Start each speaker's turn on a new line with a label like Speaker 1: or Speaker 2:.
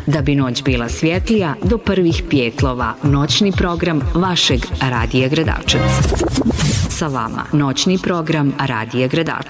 Speaker 1: Da bi noć bila svjetlija, do prvih pjetlova noćni program vašeg Radija Gradačac. Sa vama noćni program Radija Gradačac.